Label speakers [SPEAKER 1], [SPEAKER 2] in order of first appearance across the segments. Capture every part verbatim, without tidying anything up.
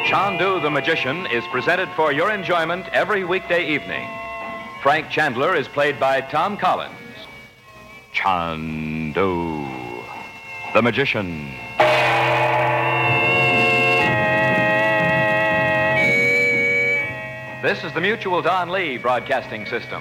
[SPEAKER 1] Chandu the Magician is presented for your enjoyment every weekday evening. Frank Chandler is played by Tom Collins. Chandu the Magician. This is the Mutual Don Lee Broadcasting System.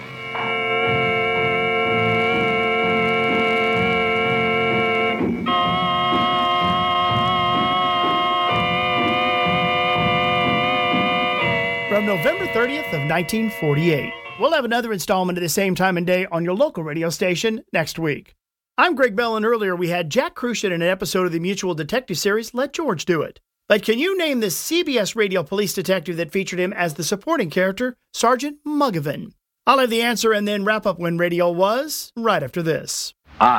[SPEAKER 2] From November thirtieth of nineteen forty-eight. We'll have another installment at the same time and day on your local radio station next week. I'm Greg Bell, and earlier we had Jack Crucian in an episode of the Mutual Detective Series, Let George Do It. But can you name the C B S radio police detective that featured him as the supporting character, Sergeant Muggavan? I'll have the answer and then wrap up When Radio Was, right after this.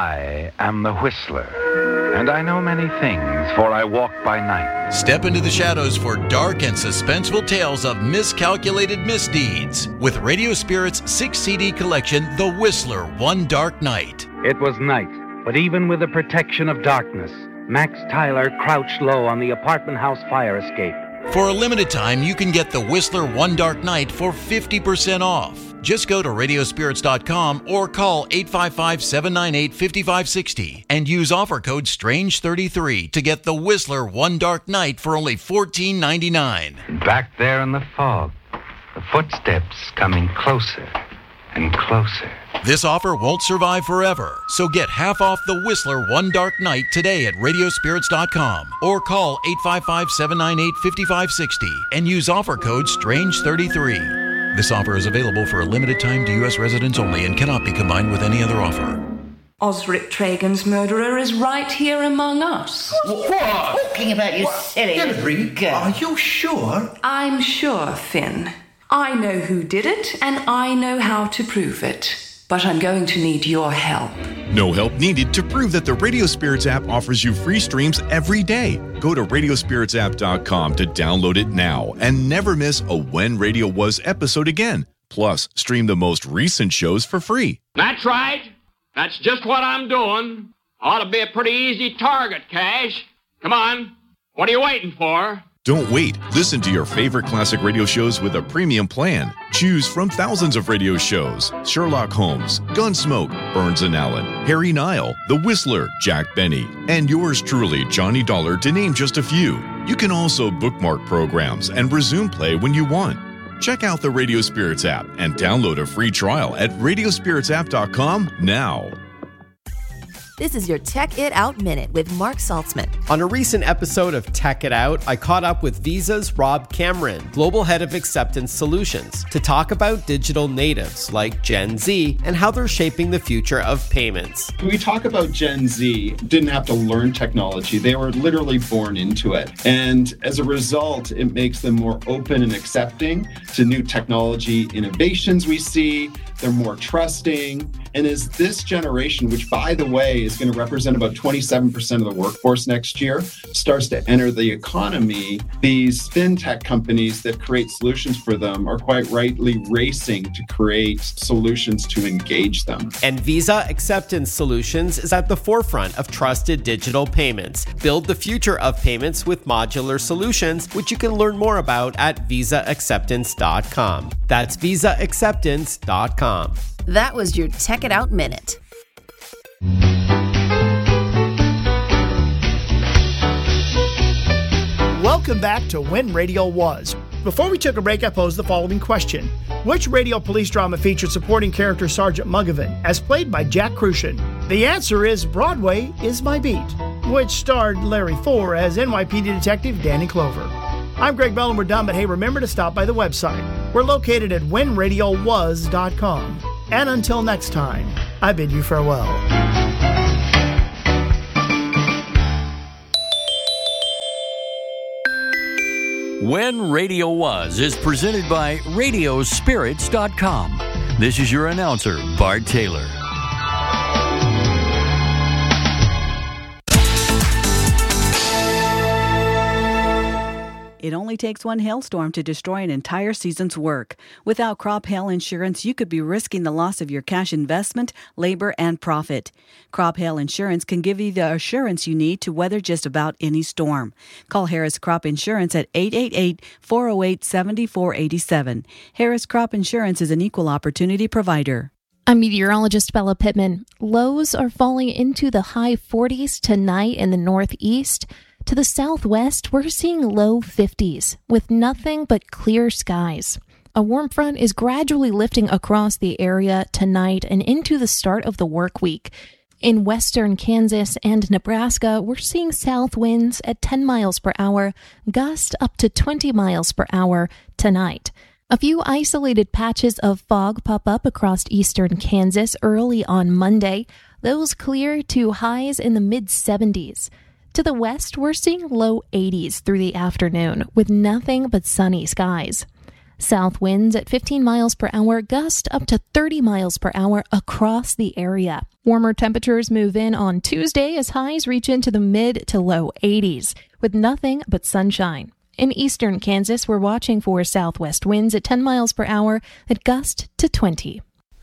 [SPEAKER 3] I am the Whistler, and I know many things, for I walk by night.
[SPEAKER 4] Step into the shadows for dark and suspenseful tales of miscalculated misdeeds with Radio Spirit's six C D collection, The Whistler, One Dark Night.
[SPEAKER 3] It was night, but even with the protection of darkness, Max Tyler crouched low on the apartment house fire escape.
[SPEAKER 4] For a limited time, you can get The Whistler One Dark Night for fifty percent off. Just go to radio spirits dot com or call eight five five, seven nine eight, five five six zero and use offer code strange thirty-three to get The Whistler One Dark Night for only fourteen ninety-nine.
[SPEAKER 3] Back there in the fog, the footsteps coming closer and closer.
[SPEAKER 4] This offer won't survive forever, so get half off The Whistler One Dark Night today at radio spirits dot com or call eight five five, seven nine eight, five five six zero and use offer code strange thirty-three. This offer is available for a limited time to U S residents only and cannot be combined with any other offer.
[SPEAKER 5] Osric Tragan's murderer is right here among us.
[SPEAKER 6] What? Talking about, you silly
[SPEAKER 7] Deborah,
[SPEAKER 6] girl.
[SPEAKER 7] are you sure?
[SPEAKER 5] I'm sure, Finn. I know who did it, and I know how to prove it. But I'm going to need your help.
[SPEAKER 8] No help needed to prove that the Radio Spirits app offers you free streams every day. Go to radio spirits app dot com to download it now and never miss a When Radio Was episode again. Plus, stream the most recent shows for free.
[SPEAKER 9] That's right. That's just what I'm doing. Ought to be a pretty easy target, Cash. Come on. What are you waiting for?
[SPEAKER 8] Don't wait. Listen to your favorite classic radio shows with a premium plan. Choose from thousands of radio shows: Sherlock Holmes, Gunsmoke, Burns and Allen, Harry Nile, The Whistler, Jack Benny, and yours truly, Johnny Dollar, to name just a few. You can also bookmark programs and resume play when you want. Check out the Radio Spirits app and download a free trial at radio spirits app dot com now.
[SPEAKER 10] This is your Tech It Out Minute with Mark Saltzman.
[SPEAKER 11] On a recent episode of Tech It Out, I caught up with Visa's Rob Cameron, Global Head of Acceptance Solutions, to talk about digital natives like Gen Z and how they're shaping the future of payments.
[SPEAKER 12] When we talk about Gen Z, didn't have to learn technology. They were literally born into it. And as a result, it makes them more open and accepting to new technology innovations we see. They're more trusting. And as this generation, which, by the way, is going to represent about twenty-seven percent of the workforce next year, starts to enter the economy, these fintech companies that create solutions for them are quite rightly racing to create solutions to engage them.
[SPEAKER 11] And Visa Acceptance Solutions is at the forefront of trusted digital payments. Build the future of payments with modular solutions, which you can learn more about at visa acceptance dot com. That's visa acceptance dot com.
[SPEAKER 10] That was your Tech It Out Minute.
[SPEAKER 2] Welcome back to When Radio Was. Before we took a break, I posed the following question. Which radio police drama featured supporting character Sergeant Muggavan, as played by Jack Crucian? The answer is Broadway Is My Beat, which starred Larry Four as N Y P D Detective Danny Clover. I'm Greg Bell, and we're done, but hey, remember to stop by the website. We're located at when radio was dot com. And until next time, I bid you farewell.
[SPEAKER 13] When Radio Was is presented by radio spirits dot com. This is your announcer, Bart Taylor.
[SPEAKER 7] It only takes one hailstorm to destroy an entire season's work. Without crop hail insurance, you could be risking the loss of your cash investment, labor, and profit. Crop hail insurance can give you the assurance you need to weather just about any storm. Call Harris Crop Insurance at eight eight eight, four oh eight, seven four eight seven. Harris Crop Insurance is an equal opportunity provider.
[SPEAKER 14] I'm meteorologist Bella Pittman. Lows are falling into the high forties tonight in the northeast. To the southwest, we're seeing low fifties with nothing but clear skies. A warm front is gradually lifting across the area tonight and into the start of the work week. In western Kansas and Nebraska, we're seeing south winds at ten miles per hour, gust up to twenty miles per hour tonight. A few isolated patches of fog pop up across eastern Kansas early on Monday. Those clear to highs in the mid-seventies. To the west, we're seeing low eighties through the afternoon with nothing but sunny skies. South winds at fifteen miles per hour, gust up to thirty miles per hour across the area. Warmer temperatures move in on Tuesday as highs reach into the mid to low eighties with nothing but sunshine. In eastern Kansas, we're watching for southwest winds at ten miles per hour that gust to twenty.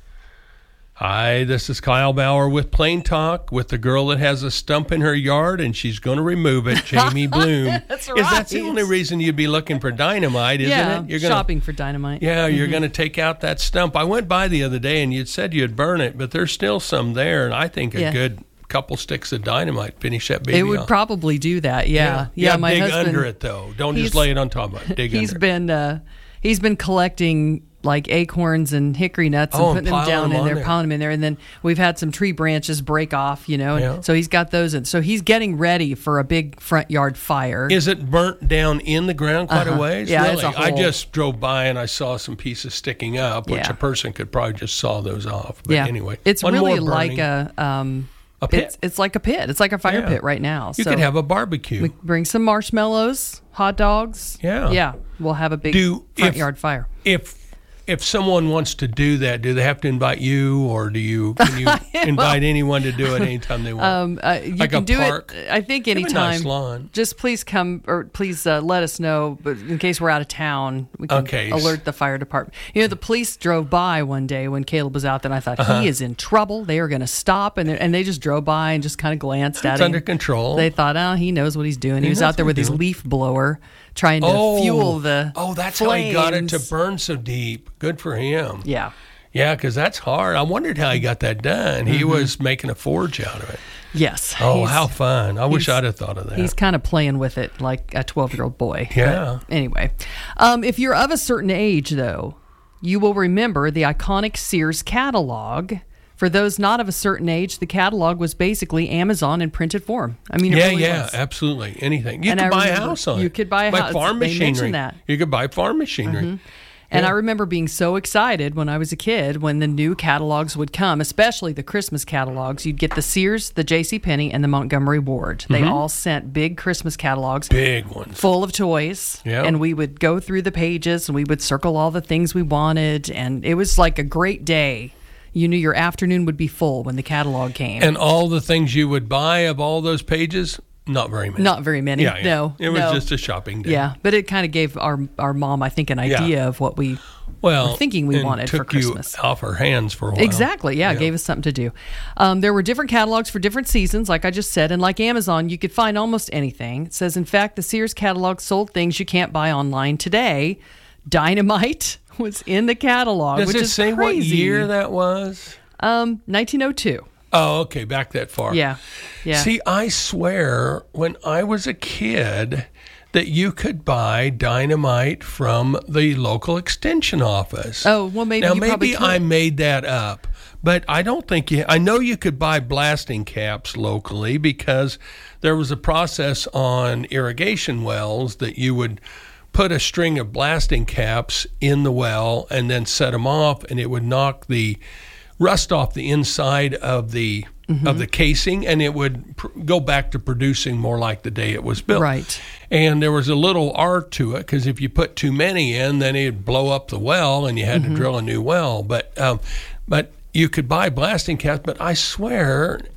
[SPEAKER 15] Hi, this is Kyle Bauer with Plain Talk with the girl that has a stump in her yard and she's going to remove it, Jamie Bloom.
[SPEAKER 16] That's
[SPEAKER 15] Is
[SPEAKER 16] right.
[SPEAKER 15] that the only reason you'd be looking for dynamite, isn't
[SPEAKER 16] yeah,
[SPEAKER 15] it? You're gonna,
[SPEAKER 16] shopping for dynamite.
[SPEAKER 15] Yeah, you're
[SPEAKER 16] Mhm.
[SPEAKER 15] going to take out that stump. I went by the other day and you'd said you'd burn it, but there's still some there, and I think a
[SPEAKER 16] Yeah.
[SPEAKER 15] good couple sticks of dynamite finish that baby
[SPEAKER 16] It would
[SPEAKER 15] off.
[SPEAKER 16] probably do that. Yeah, yeah.
[SPEAKER 15] yeah
[SPEAKER 16] my
[SPEAKER 15] dig
[SPEAKER 16] husband,
[SPEAKER 15] under it though. Don't just
[SPEAKER 16] he's-
[SPEAKER 15] lay it on top of it. Dig
[SPEAKER 16] He's
[SPEAKER 15] under it.
[SPEAKER 16] been uh, he's been collecting like acorns and hickory nuts and
[SPEAKER 15] Oh, and
[SPEAKER 16] putting them
[SPEAKER 15] piling
[SPEAKER 16] down
[SPEAKER 15] them
[SPEAKER 16] in
[SPEAKER 15] on
[SPEAKER 16] there,
[SPEAKER 15] there.
[SPEAKER 16] piling them in there, and then we've had some tree branches break off, you know. And
[SPEAKER 15] Yeah.
[SPEAKER 16] so he's got those, in. So he's getting ready for a big front yard fire.
[SPEAKER 15] Is it burnt down in the ground quite
[SPEAKER 16] Uh-huh.
[SPEAKER 15] a ways?
[SPEAKER 16] Yeah,
[SPEAKER 15] really?
[SPEAKER 16] it's a
[SPEAKER 15] I
[SPEAKER 16] hole.
[SPEAKER 15] just drove by and I saw some pieces sticking up, which
[SPEAKER 16] Yeah.
[SPEAKER 15] a person could probably just saw those off. But
[SPEAKER 16] yeah.
[SPEAKER 15] anyway,
[SPEAKER 16] it's
[SPEAKER 15] one
[SPEAKER 16] really
[SPEAKER 15] more
[SPEAKER 16] like
[SPEAKER 15] burning.
[SPEAKER 16] a um,
[SPEAKER 15] A pit.
[SPEAKER 16] It's, it's like a pit. It's like a fire
[SPEAKER 15] Yeah.
[SPEAKER 16] pit right now.
[SPEAKER 15] You
[SPEAKER 16] so
[SPEAKER 15] could have a barbecue.
[SPEAKER 16] We bring some marshmallows, hot dogs.
[SPEAKER 15] Yeah.
[SPEAKER 16] yeah. We'll have a big
[SPEAKER 15] Do-
[SPEAKER 16] front
[SPEAKER 15] if-
[SPEAKER 16] yard fire.
[SPEAKER 15] If if someone wants to do that, do they have to invite you, or do you can you invite anyone to do it anytime they want?
[SPEAKER 16] Um, uh, you
[SPEAKER 15] like
[SPEAKER 16] can
[SPEAKER 15] a
[SPEAKER 16] do
[SPEAKER 15] park?
[SPEAKER 16] it. I think
[SPEAKER 15] You have a
[SPEAKER 16] anytime.
[SPEAKER 15] nice lawn.
[SPEAKER 16] Just please come, or please uh, let us know. But in case we're out of town, we can
[SPEAKER 15] Okay.
[SPEAKER 16] alert the fire department. You know, the police drove by one day when Caleb was out there, and I thought
[SPEAKER 15] Uh-huh.
[SPEAKER 16] he is in trouble. They are going to stop, and they- and they just drove by and just kind of glanced at
[SPEAKER 15] It's
[SPEAKER 16] him.
[SPEAKER 15] under control.
[SPEAKER 16] They thought, oh, he knows what he's doing. He,
[SPEAKER 15] He
[SPEAKER 16] was
[SPEAKER 15] knows
[SPEAKER 16] out there
[SPEAKER 15] what
[SPEAKER 16] with his
[SPEAKER 15] he's doing.
[SPEAKER 16] leaf blower, trying to
[SPEAKER 15] Oh,
[SPEAKER 16] fuel the.
[SPEAKER 15] oh, that's how he got it to
[SPEAKER 16] flames.
[SPEAKER 15] burn so deep. Good for him.
[SPEAKER 16] Yeah.
[SPEAKER 15] Yeah, because that's hard. I wondered how he got that done. He
[SPEAKER 16] Mhm.
[SPEAKER 15] was making a forge out of it.
[SPEAKER 16] Yes.
[SPEAKER 15] Oh,
[SPEAKER 16] he's-
[SPEAKER 15] how fun. I wish
[SPEAKER 16] he's-
[SPEAKER 15] I'd have thought of that.
[SPEAKER 16] He's kind of playing with it like a twelve-year-old boy.
[SPEAKER 15] Yeah.
[SPEAKER 16] But anyway, um, if you're of a certain age, though, you will remember the iconic Sears catalog. For those not of a certain age, the catalog was basically Amazon in printed form. I mean, it
[SPEAKER 15] yeah,
[SPEAKER 16] really
[SPEAKER 15] yeah,
[SPEAKER 16] was.
[SPEAKER 15] absolutely. Anything. You
[SPEAKER 16] And
[SPEAKER 15] could
[SPEAKER 16] I
[SPEAKER 15] buy a
[SPEAKER 16] remember
[SPEAKER 15] house on
[SPEAKER 16] you
[SPEAKER 15] it.
[SPEAKER 16] could buy a
[SPEAKER 15] Like
[SPEAKER 16] house.
[SPEAKER 15] farm
[SPEAKER 16] They
[SPEAKER 15] machinery.
[SPEAKER 16] mentioned that.
[SPEAKER 15] You could buy farm machinery.
[SPEAKER 16] Mhm. And
[SPEAKER 15] Yeah.
[SPEAKER 16] I remember being so excited when I was a kid when the new catalogs would come, especially the Christmas catalogs. You'd get the Sears, the JCPenney, and the Montgomery Ward. They
[SPEAKER 15] Mhm.
[SPEAKER 16] all sent big Christmas catalogs.
[SPEAKER 15] Big ones.
[SPEAKER 16] Full of toys.
[SPEAKER 15] Yeah.
[SPEAKER 16] And we would go through the pages and we would circle all the things we wanted. And it was like a great day. You knew your afternoon would be full when the catalog came.
[SPEAKER 15] And all the things you would buy of all those pages, not very many.
[SPEAKER 16] Not very many.
[SPEAKER 15] Yeah, yeah.
[SPEAKER 16] No.
[SPEAKER 15] It was
[SPEAKER 16] no.
[SPEAKER 15] just a shopping day.
[SPEAKER 16] Yeah, but it kind of gave our our mom, I think, an
[SPEAKER 15] Yeah.
[SPEAKER 16] idea of what we
[SPEAKER 15] well,
[SPEAKER 16] were thinking we
[SPEAKER 15] and
[SPEAKER 16] wanted for
[SPEAKER 15] took
[SPEAKER 16] Christmas.
[SPEAKER 15] You off her hands for a while.
[SPEAKER 16] Exactly. Yeah, it gave us something to do. Um, there were different catalogs for different seasons, like I just said. And like Amazon, you could find almost anything. It says, in fact, the Sears catalog sold things you can't buy online today. Dynamite was in the catalog,
[SPEAKER 15] Does
[SPEAKER 16] which
[SPEAKER 15] it
[SPEAKER 16] is
[SPEAKER 15] say what
[SPEAKER 16] crazy.
[SPEAKER 15] year that was?
[SPEAKER 16] Um, nineteen oh two.
[SPEAKER 15] Oh, okay, back that far.
[SPEAKER 16] Yeah, yeah.
[SPEAKER 15] See, I swear, when I was a kid, that you could buy dynamite from the local extension office.
[SPEAKER 16] Oh, well, maybe
[SPEAKER 15] now
[SPEAKER 16] you probably
[SPEAKER 15] maybe
[SPEAKER 16] could.
[SPEAKER 15] I made that up, but I don't think you. I know you could buy blasting caps locally because there was a process on irrigation wells that you would put a string of blasting caps in the well and then set them off, and it would knock the rust off the inside of the
[SPEAKER 16] Mhm.
[SPEAKER 15] of the casing, and it would pr- go back to producing more like the day it was built.
[SPEAKER 16] Right.
[SPEAKER 15] And there was a little art to it because if you put too many in, then it'd blow up the well, and you had
[SPEAKER 16] Mhm.
[SPEAKER 15] to drill a new well. But um, but you could buy blasting caps. But I swear,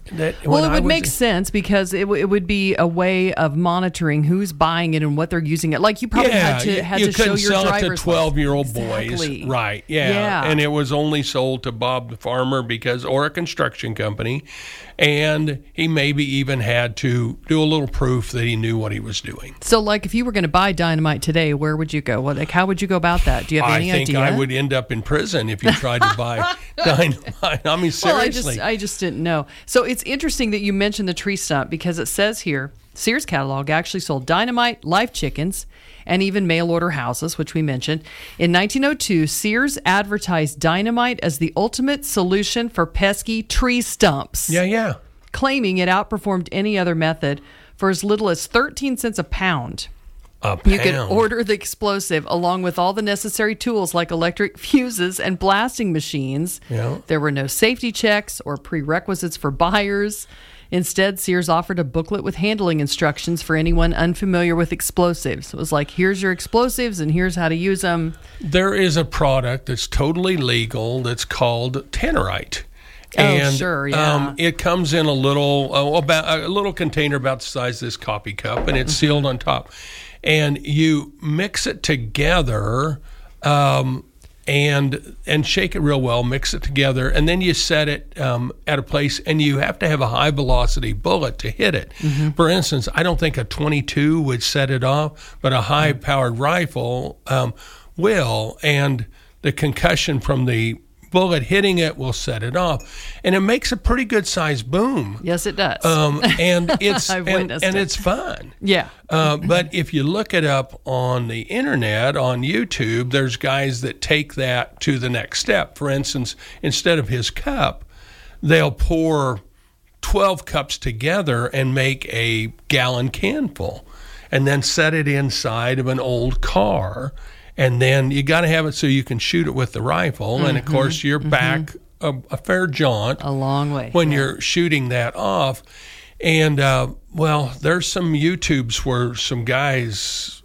[SPEAKER 15] that
[SPEAKER 16] well, it
[SPEAKER 15] I
[SPEAKER 16] would
[SPEAKER 15] was,
[SPEAKER 16] make sense because it, w- it would be a way of monitoring who's buying it and what they're using it. Like you probably
[SPEAKER 15] yeah,
[SPEAKER 16] had to
[SPEAKER 15] you,
[SPEAKER 16] had
[SPEAKER 15] you
[SPEAKER 16] to show
[SPEAKER 15] couldn't
[SPEAKER 16] your
[SPEAKER 15] sell
[SPEAKER 16] driver's
[SPEAKER 15] it to twelve-year-old
[SPEAKER 16] exactly.
[SPEAKER 15] boys, right? Yeah.
[SPEAKER 16] Yeah,
[SPEAKER 15] and it was only sold to Bob the farmer because, or a construction company, and he maybe even had to do a little proof that he knew what he was doing.
[SPEAKER 16] So, like, if you were going to buy dynamite today, where would you go? Well, like, how would you go about that? Do you have any
[SPEAKER 15] I think
[SPEAKER 16] idea?
[SPEAKER 15] I would end up in prison if you tried to buy dynamite. I mean, seriously.
[SPEAKER 16] Well, I just, I just didn't know. So it's interesting that you mentioned the tree stump because it says here, Sears catalog actually sold dynamite, live chickens, and even mail-order houses, which we mentioned. In nineteen oh two, Sears advertised dynamite as the ultimate solution for pesky tree stumps.
[SPEAKER 15] Yeah, yeah.
[SPEAKER 16] Claiming it outperformed any other method for as little as thirteen cents a pound.
[SPEAKER 15] A pound.
[SPEAKER 16] You could order the explosive along with all the necessary tools like electric fuses and blasting machines.
[SPEAKER 15] Yeah.
[SPEAKER 16] There were no safety checks or prerequisites for buyers. Instead, Sears offered a booklet with handling instructions for anyone unfamiliar with explosives. It was like, here's your explosives and here's how to use them.
[SPEAKER 15] There is a product that's totally legal that's called Tannerite.
[SPEAKER 16] Oh,
[SPEAKER 15] And,
[SPEAKER 16] sure, yeah.
[SPEAKER 15] Um, it comes in a little uh, about a little container about the size of this coffee cup, and it's
[SPEAKER 16] Mm-hmm.
[SPEAKER 15] sealed on top. And you mix it together, um, and and shake it real well. Mix it together, and then you set it um, at a place, and you have to have a high velocity bullet to hit it.
[SPEAKER 16] Mm-hmm.
[SPEAKER 15] For instance, I don't think a twenty-two would set it off, but a high powered rifle um, will, and the concussion from the bullet hitting it will set it off, and it makes a pretty good sized boom.
[SPEAKER 16] Yes, it does.
[SPEAKER 15] Um, and it's
[SPEAKER 16] I've
[SPEAKER 15] and,
[SPEAKER 16] witnessed
[SPEAKER 15] and
[SPEAKER 16] it.
[SPEAKER 15] it's fun.
[SPEAKER 16] Yeah.
[SPEAKER 15] Uh, but if you look it up on the internet, on YouTube, there's guys that take that to the next step. For instance, instead of his cup, they'll pour twelve cups together and make a gallon can full, and then set it inside of an old car. And then you got to have it so you can shoot it with the rifle. Mm-hmm, and, of course, you're mm-hmm. back a, a fair jaunt.
[SPEAKER 16] A long way.
[SPEAKER 15] When
[SPEAKER 16] yeah.
[SPEAKER 15] you're shooting that off. And, uh, well, there's some YouTubes where some guys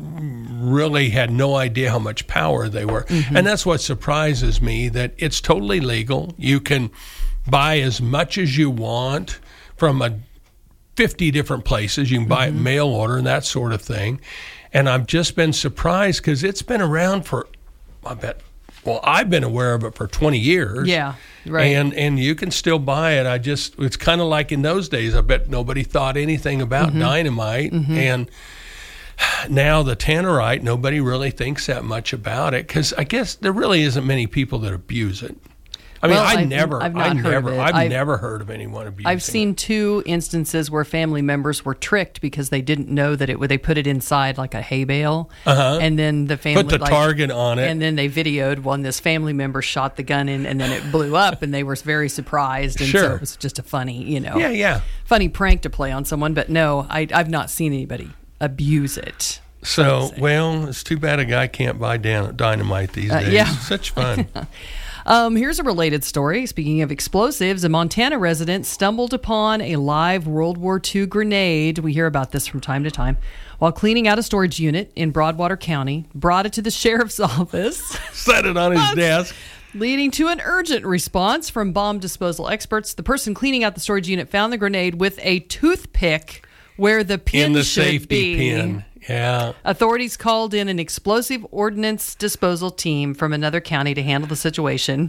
[SPEAKER 15] really had no idea how much power they were. Mm-hmm. And that's what surprises me, that it's totally legal. You can buy as much as you want from a fifty different places. You can buy mm-hmm. it mail order and that sort of thing. And I've just been surprised because it's been around for, I bet, well, I've been aware of it for twenty years.
[SPEAKER 16] Yeah, right.
[SPEAKER 15] And and you can still buy it. I just, it's kind of like in those days, I bet nobody thought anything about mm-hmm. dynamite. Mm-hmm. And now the Tannerite, nobody really thinks that much about it because I guess there really isn't many people that abuse it. I mean,
[SPEAKER 16] well,
[SPEAKER 15] I
[SPEAKER 16] I've,
[SPEAKER 15] never,
[SPEAKER 16] I've not
[SPEAKER 15] I
[SPEAKER 16] heard
[SPEAKER 15] never,
[SPEAKER 16] of it.
[SPEAKER 15] I've,
[SPEAKER 16] I've
[SPEAKER 15] never heard of anyone abusing
[SPEAKER 16] I've seen
[SPEAKER 15] it.
[SPEAKER 16] two instances where family members were tricked because they didn't know that it would. They put it inside like a hay bale,
[SPEAKER 15] uh-huh.
[SPEAKER 16] and then the family
[SPEAKER 15] put the
[SPEAKER 16] like,
[SPEAKER 15] target on it,
[SPEAKER 16] and then they videoed when this family member shot the gun in, and then it blew up, and they were very surprised. And
[SPEAKER 15] sure.
[SPEAKER 16] so it was just a funny, you know,
[SPEAKER 15] yeah, yeah,
[SPEAKER 16] funny prank to play on someone. But no, I, I've not seen anybody abuse it.
[SPEAKER 15] So, well, it's too bad a guy can't buy dynamite these days. Uh,
[SPEAKER 16] yeah.
[SPEAKER 15] Such fun.
[SPEAKER 16] Um, here's a related story. Speaking of explosives, a Montana resident stumbled upon a live World War Two grenade. We hear about this from time to time. While cleaning out a storage unit in Broadwater County, brought it to the sheriff's office.
[SPEAKER 15] Set it on his desk.
[SPEAKER 16] Leading to an urgent response from bomb disposal experts. The person cleaning out the storage unit found the grenade with a toothpick where the pin
[SPEAKER 15] in the
[SPEAKER 16] should
[SPEAKER 15] safety
[SPEAKER 16] be.
[SPEAKER 15] pin. Yeah.
[SPEAKER 16] Authorities called in an explosive ordnance disposal team from another county to handle the situation.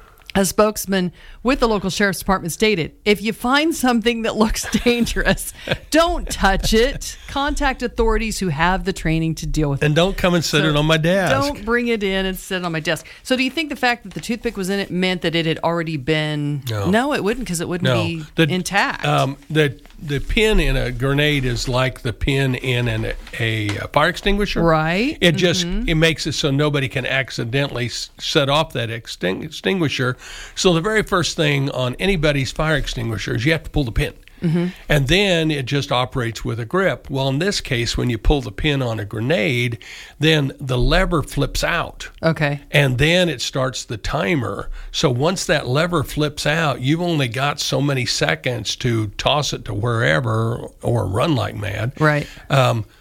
[SPEAKER 16] A spokesman with the local sheriff's department stated, if you find something that looks dangerous, don't touch it. Contact authorities who have the training to deal with it.
[SPEAKER 15] And don't come and sit so it on my desk.
[SPEAKER 16] Don't bring it in and sit it on my desk. So do you think the fact that the toothpick was in it meant that it had already been...
[SPEAKER 15] No,
[SPEAKER 16] no it wouldn't, because it wouldn't
[SPEAKER 15] no.
[SPEAKER 16] be
[SPEAKER 15] the,
[SPEAKER 16] intact.
[SPEAKER 15] Um, the the pin in a grenade is like the pin in an, a, a fire extinguisher.
[SPEAKER 16] Right.
[SPEAKER 15] It just
[SPEAKER 16] mm-hmm.
[SPEAKER 15] it makes it so nobody can accidentally set off that exting- extinguisher. So the very first thing on anybody's fire extinguisher is you have to pull the pin. Mm-hmm. And then it just operates with a grip. Well, in this case, when you pull the pin on a grenade, then the lever flips out.
[SPEAKER 16] Okay.
[SPEAKER 15] And then it starts the timer. So once that lever flips out, you've only got so many seconds to toss it to wherever or run like mad.
[SPEAKER 16] Right.
[SPEAKER 15] Um,